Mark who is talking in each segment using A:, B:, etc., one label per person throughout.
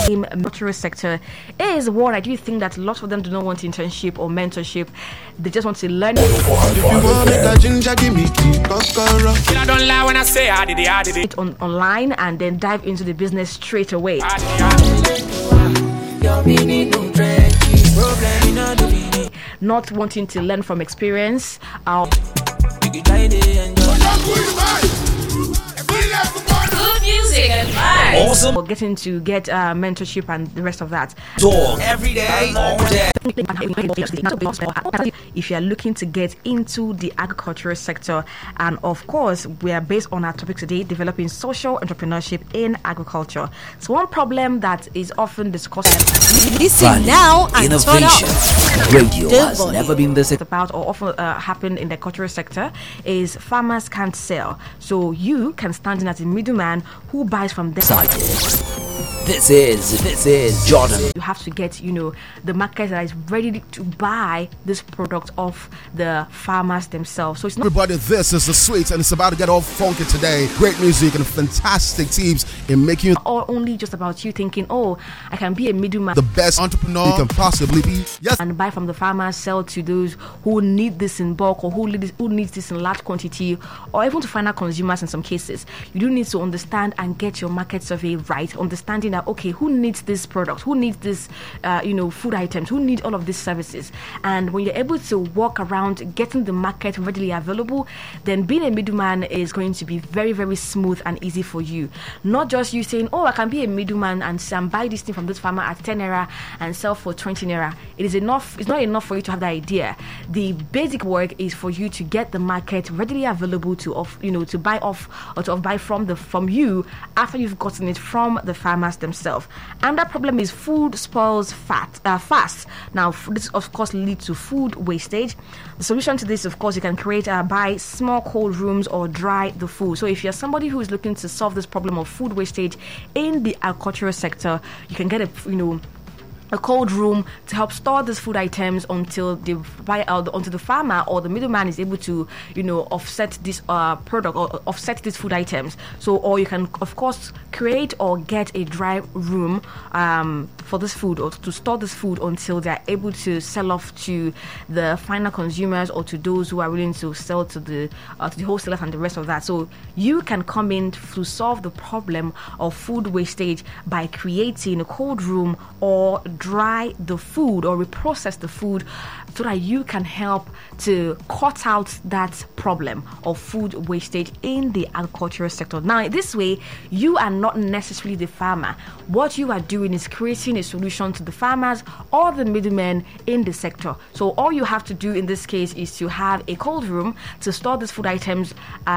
A: agricultural sector is one I do think that lots of them do not want internship or mentorship. They just want to learn.
B: If you want make a ginger, give me tea, I don't lie when I say I did it.
A: Online and then dive into the business straight away. Not wanting to learn from experience.
C: Good music and vibes.
A: Awesome. Getting to get mentorship and the rest of that.
D: Talk every day, all day.
A: If you are looking to get into the agricultural sector, and of course, we are based on our topic today, developing social entrepreneurship in agriculture. So one problem that is often discussed
C: Listen now and
D: innovation. Radio has
C: Devil.
D: never been this
A: about or often happen in the agricultural sector is farmers can't sell. So you can stand in as a middleman who buys from them.
D: excited. This is Jordan.
A: You have to get, the market that is ready to buy this product of the farmers themselves. So it's not
E: Everybody, this is The Sweets, and it's about to get all funky today. Great music and fantastic teams in making you
A: all only just about you thinking, oh, I can be a middleman
E: the best entrepreneur you can possibly be. Yes.
A: and buy from the farmers, sell to those who need this in bulk or who needs this in large quantity, or even to final consumers in some cases. You do need to understand and get your market survey right, understanding that, okay, who needs this product, who needs this, food items, who need all of these services. And when you're able to walk around getting the market readily available, then being a middleman is going to be very, very smooth and easy for you. Not just you saying, oh, I can be a middleman and buy this thing from this farmer at 10 naira and sell for 20 naira. It is enough. It's not enough for you to have that idea. The basic work is for you to get the market readily available to buy off or to buy from you after you've gotten it from the farmers themselves. And that problem is food spoils fast. Now, this of course leads to food wastage. The solution to this, of course, you can buy small cold rooms or dry the food. So if you're somebody who is looking to solve this problem of food wastage in the agricultural sector, you can get a cold room to help store these food items until until the farmer or the middleman is able to, offset this product or offset these food items. So, or you can, of course, create or get a dry room for this food or to store this food until they're able to sell off to the final consumers or to those who are willing to sell to the wholesalers and the rest of that. So you can come in to solve the problem of food wastage by creating a cold room or dry the food or reprocess the food so that you can help to cut out that problem of food wastage in the agricultural sector. Now, this way, you are not necessarily the farmer. What you are doing is creating a solution to the farmers or the middlemen in the sector. So all you have to do in this case is to have a cold room to store these food items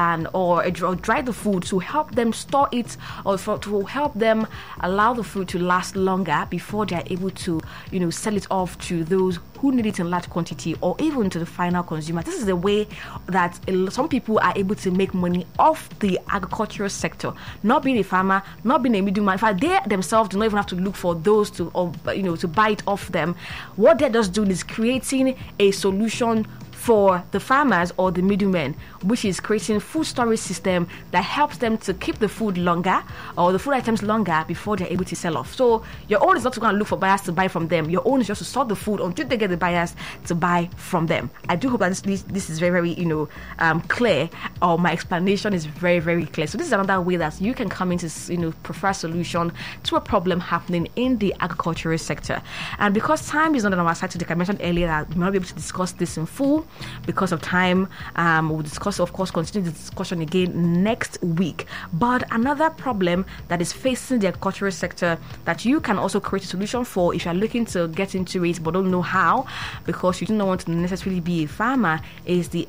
A: or dry the food to help them store it or to help them allow the food to last longer before they are able to, sell it off to those who need it in large quantity or even to the final consumer. This is the way that some people are able to make money off the agricultural sector. Not being a farmer, not being a middleman. In fact, they themselves do not even have to look for those to buy it off them. What they're just doing is creating a solution for the farmers or the middlemen, which is creating food storage system that helps them to keep the food longer or the food items longer before they're able to sell off. So your own is not to go and look for buyers to buy from them. Your own is just to store the food until they get the buyers to buy from them. I do hope that this is very, very clear, or my explanation is very, very clear. So this is another way that you can come into prefer a solution to a problem happening in the agricultural sector. And because time is not on our side today, I mentioned earlier that we might not be able to discuss this in full because of time. We'll discuss, of course, continue the discussion again next week. But another problem that is facing the agricultural sector that you can also create a solution for if you're looking to get into it but don't know how, because you do not want to necessarily be a farmer, is the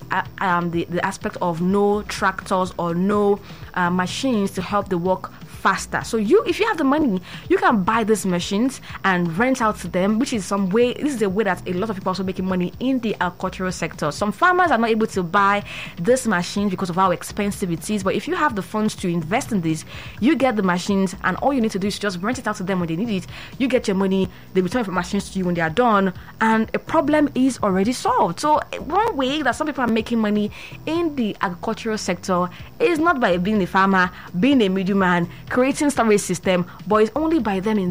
A: aspect of no tractors or no machines to help the work faster. So if you have the money, you can buy these machines and rent out to them, which is this is a way that a lot of people are also making money in the agricultural sector. Some farmers are not able to buy this machine because of how expensive it is, but if you have the funds to invest in this, you get the machines and all you need to do is just rent it out to them when they need it. You get your money, they return the machines to you when they are done, and a problem is already solved. So one way that some people are making money in the agricultural sector is not by being a farmer, being a middleman, creating storage system, but it's only by them